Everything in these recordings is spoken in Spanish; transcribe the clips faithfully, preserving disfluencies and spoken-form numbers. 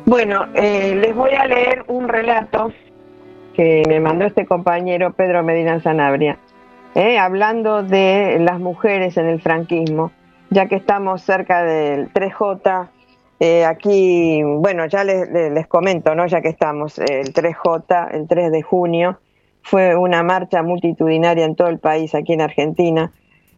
Bueno, eh, les voy a leer un relato que me mandó este compañero Pedro Medina Sanabria, eh, hablando de las mujeres en el franquismo, ya que estamos cerca del tres J. Eh, aquí, bueno, ya les, les, les comento, ¿no? Ya que estamos, eh, el tres J, el tres de junio, fue una marcha multitudinaria en todo el país, aquí en Argentina,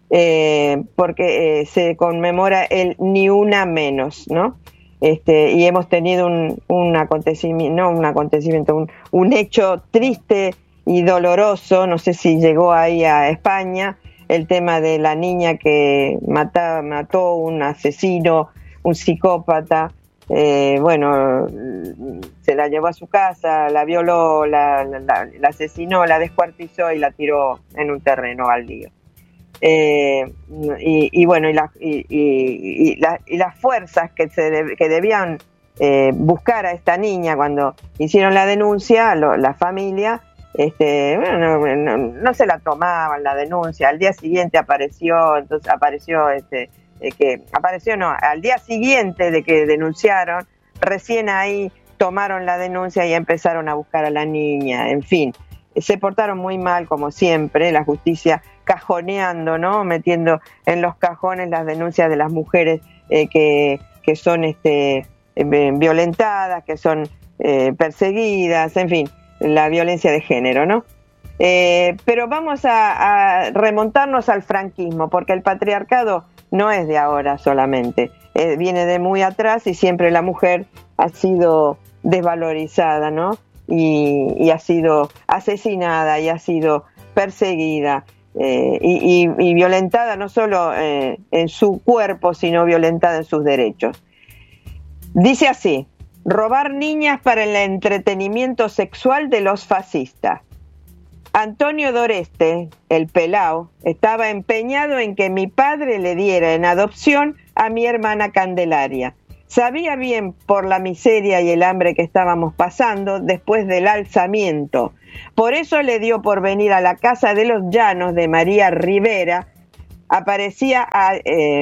eh, porque eh, se conmemora el Ni Una Menos, ¿no? Este, y hemos tenido un, un acontecimiento, no un acontecimiento, un, un hecho triste y doloroso, no sé si llegó ahí a España, el tema de la niña que mata, mató un asesino, un psicópata, eh, bueno, se la llevó a su casa, la violó, la, la, la asesinó, la descuartizó y la tiró en un terreno baldío. Eh, y, y bueno, y, la, y, y, y, la, y las fuerzas que, se de, que debían eh, buscar a esta niña cuando hicieron la denuncia, lo, la familia, este, bueno, no, no, no se la tomaban la denuncia. Al día siguiente apareció, entonces apareció, este, eh, que apareció, no, al día siguiente de que denunciaron, recién ahí tomaron la denuncia y empezaron a buscar a la niña. En fin, se portaron muy mal como siempre, la justicia cajoneando, ¿no? Metiendo en los cajones las denuncias de las mujeres eh, que, que son este, eh, violentadas, que son eh, perseguidas, en fin, la violencia de género, ¿no? Eh, pero vamos a, a remontarnos al franquismo, porque el patriarcado no es de ahora solamente, eh, viene de muy atrás y siempre la mujer ha sido desvalorizada, ¿no? Y, y ha sido asesinada y ha sido perseguida. Eh, y, y, y violentada no solo eh, en su cuerpo, sino violentada en sus derechos. Dice así: robar niñas para el entretenimiento sexual de los fascistas. Antonio Doreste, el pelao, estaba empeñado en que mi padre le diera en adopción a mi hermana Candelaria. Sabía bien por la miseria y el hambre que estábamos pasando después del alzamiento. Por eso le dio por venir a la casa de los Llanos de María Rivera. Aparecía a, eh,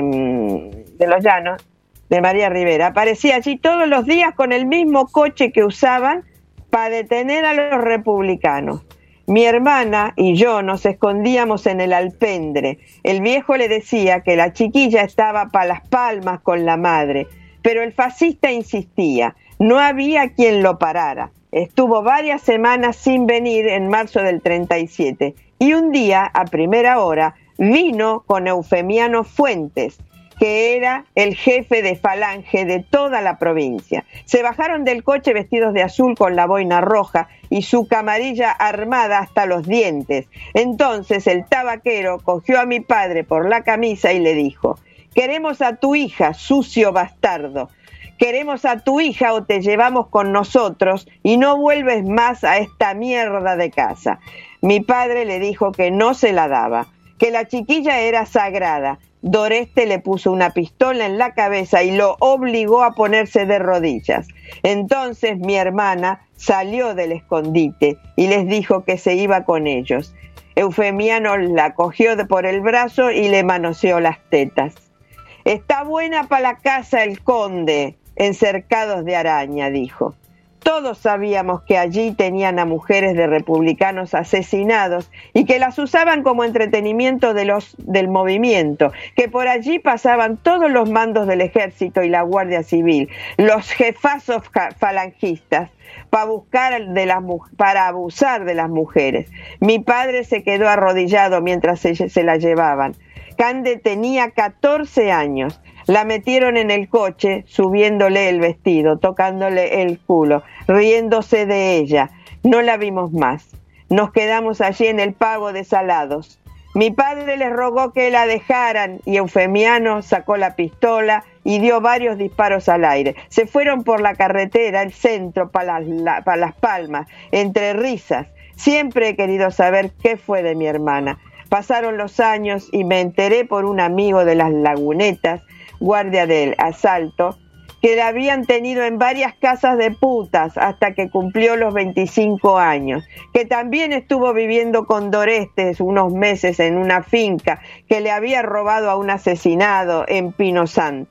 de los Llanos de María Rivera. Aparecía allí todos los días con el mismo coche que usaban para detener a los republicanos. Mi hermana y yo nos escondíamos en el alpendre. El viejo le decía que la chiquilla estaba para Las Palmas con la madre. Pero el fascista insistía, no había quien lo parara. Estuvo varias semanas sin venir en marzo del treinta y siete y un día, a primera hora, vino con Eufemiano Fuentes, que era el jefe de falange de toda la provincia. Se bajaron del coche vestidos de azul con la boina roja y su camarilla armada hasta los dientes. Entonces el tabaquero cogió a mi padre por la camisa y le dijo: queremos a tu hija, sucio bastardo. Queremos a tu hija o te llevamos con nosotros y no vuelves más a esta mierda de casa. Mi padre le dijo que no se la daba, que la chiquilla era sagrada. Doreste le puso una pistola en la cabeza y lo obligó a ponerse de rodillas. Entonces mi hermana salió del escondite y les dijo que se iba con ellos. Eufemiano la cogió de por el brazo y le manoseó las tetas. Está buena para la casa el conde, en Cercados de Araña, dijo. Todos sabíamos que allí tenían a mujeres de republicanos asesinados y que las usaban como entretenimiento de los, del movimiento, que por allí pasaban todos los mandos del ejército y la Guardia Civil, los jefazos falangistas, para buscar de las, para abusar de las mujeres. Mi padre se quedó arrodillado mientras se, se la llevaban. Cande tenía catorce años. La metieron en el coche, subiéndole el vestido, tocándole el culo, riéndose de ella. No la vimos más. Nos quedamos allí en el pago de Salados. Mi padre les rogó que la dejaran y Eufemiano sacó la pistola y dio varios disparos al aire. Se fueron por la carretera, el centro, para las, la, para Las Palmas, entre risas. Siempre he querido saber qué fue de mi hermana. Pasaron los años y me enteré por un amigo de las Lagunetas, guardia del asalto, que la habían tenido en varias casas de putas hasta que cumplió los veinticinco años, que también estuvo viviendo con Dorestes unos meses en una finca que le había robado a un asesinado en Pino Santo,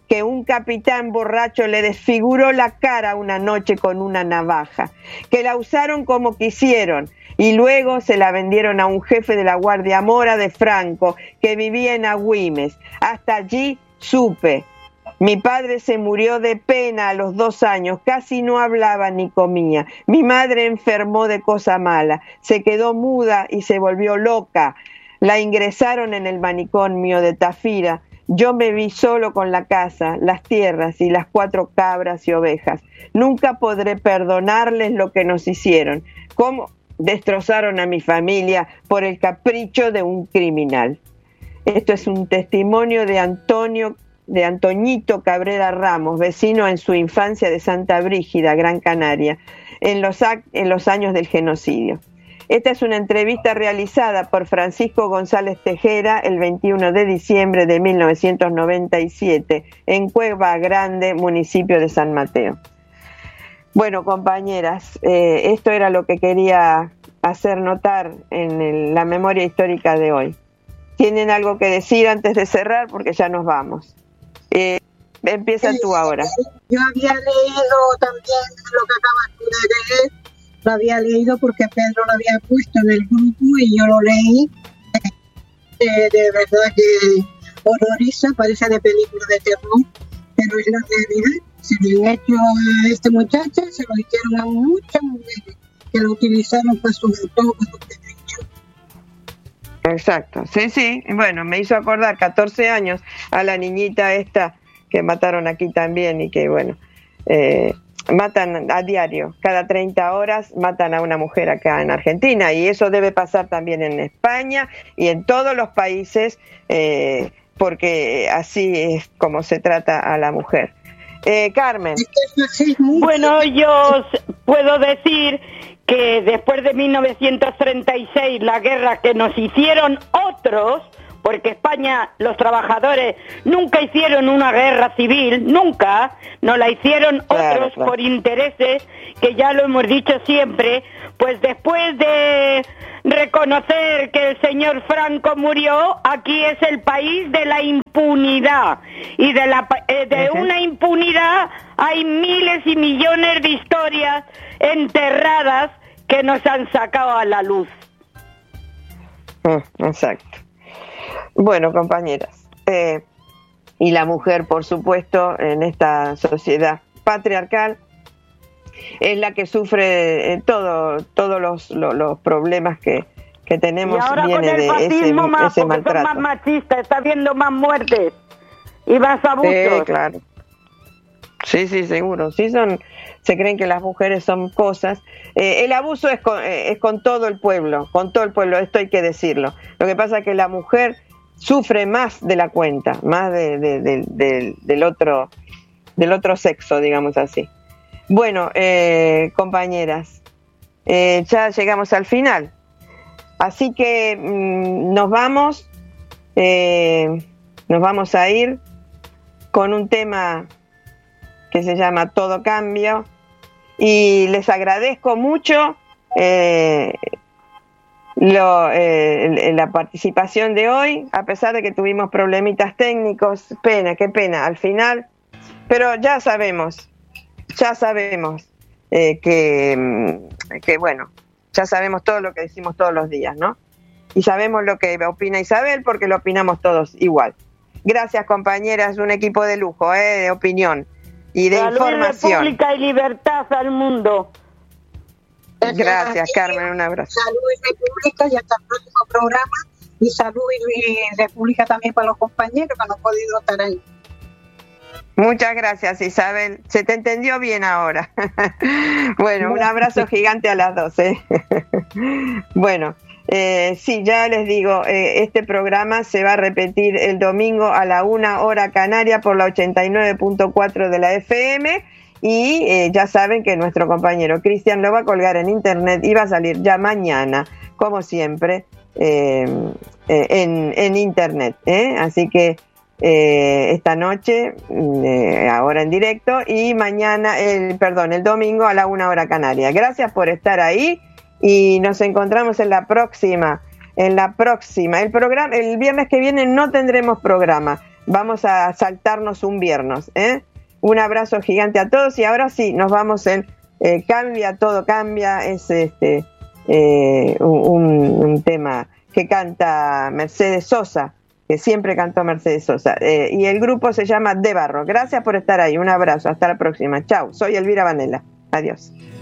que un capitán borracho le desfiguró la cara una noche con una navaja, que la usaron como quisieron y luego se la vendieron a un jefe de la Guardia Mora de Franco que vivía en Agüimes. Hasta allí supe. Mi padre se murió de pena a los dos años, casi no hablaba ni comía. Mi madre enfermó de cosa mala, se quedó muda y se volvió loca. La ingresaron en el manicomio de Tafira. Yo me vi solo con la casa, las tierras y las cuatro cabras y ovejas. Nunca podré perdonarles lo que nos hicieron. Cómo destrozaron a mi familia por el capricho de un criminal. Esto es un testimonio de Antonio de Antoñito Cabrera Ramos, vecino en su infancia de Santa Brígida, Gran Canaria, en los, en los años del genocidio. Esta es una entrevista realizada por Francisco González Tejera el veintiuno de diciembre de mil novecientos noventa y siete en Cueva Grande, municipio de San Mateo. Bueno, compañeras, eh, esto era lo que quería hacer notar en el, la memoria histórica de hoy. ¿Tienen algo que decir antes de cerrar? Porque ya nos vamos. Eh, empieza tú ahora. Yo había leído también lo que acabas tú de leer, lo había leído porque Pedro lo había puesto en el grupo y yo lo leí. Eh, de verdad que horroriza, parece de película de terror, pero es la realidad. Se lo han hecho a esta muchacha, se lo hicieron a muchas mujeres que lo utilizaron para su antojo, para su derecho. Exacto, sí, sí, bueno, me hizo acordar catorce años a la niñita esta que mataron aquí también y que bueno, eh, matan a diario, cada treinta horas matan a una mujer acá en Argentina y eso debe pasar también en España y en todos los países eh, porque así es como se trata a la mujer. Eh, Carmen. Bueno, yo puedo decir que después de mil novecientos treinta y seis, la guerra que nos hicieron otros, porque España, los trabajadores, nunca hicieron una guerra civil, nunca, nos la hicieron claro, otros claro. por intereses, que ya lo hemos dicho siempre, pues después de reconocer que el señor Franco murió, aquí es el país de la impunidad, y de, la, eh, de uh-huh. una impunidad hay miles y millones de historias enterradas que nos han sacado a la luz. Mm, exacto. Bueno, compañeras, eh, y la mujer, por supuesto, en esta sociedad patriarcal, es la que sufre eh, todo, todos los, los, los problemas que, que tenemos, y ahora viene con el de ese, más, ese maltrato. Son más machistas, está habiendo más muertes y más abusos. Sí, claro. Sí, sí, seguro. Sí, son, se creen que las mujeres son cosas. Eh, el abuso es con, eh, es con todo el pueblo, con todo el pueblo, esto hay que decirlo. Lo que pasa es que la mujer sufre más de la cuenta, más de, de, de, de, del otro, del otro sexo, digamos así. Bueno, eh, compañeras, eh, ya llegamos al final, así que mmm, nos vamos, eh, nos vamos a ir con un tema que se llama Todo Cambio y les agradezco mucho eh, lo, eh, la participación de hoy, a pesar de que tuvimos problemitas técnicos, pena, qué pena, al final, pero ya sabemos. Ya sabemos eh, que, que, bueno, ya sabemos todo lo que decimos todos los días, ¿no? Y sabemos lo que opina Isabel porque lo opinamos todos igual. Gracias, compañeras, un equipo de lujo, ¿eh? De opinión y de Salud, información. República y libertad al mundo. Gracias, Carmen, un abrazo. Salud y República y hasta el próximo programa. Y salud y República también para los compañeros que no han podido estar ahí. Muchas gracias, Isabel. Se te entendió bien ahora. Bueno, un abrazo gigante a las dos. ¿eh? Bueno, eh, sí, ya les digo, eh, este programa se va a repetir el domingo a la una hora canaria por la ochenta y nueve punto cuatro de la F M y eh, ya saben que nuestro compañero Cristian lo va a colgar en internet y va a salir ya mañana, como siempre, eh, eh, en, en internet. ¿eh? Así que Eh, esta noche, eh, ahora en directo, y mañana, el perdón, el domingo a la una hora canaria. Gracias por estar ahí y nos encontramos en la próxima, en la próxima. El programa, el viernes que viene no tendremos programa. vamos a saltarnos un viernes, ¿eh? Un abrazo gigante a todos y ahora sí, nos vamos en eh, Cambia, todo cambia, es este eh, un, un tema que canta Mercedes Sosa, que siempre cantó Mercedes Sosa, eh, y el grupo se llama De Barro. Gracias por estar ahí, un abrazo, hasta la próxima, chau, soy Elvira Vanella, adiós.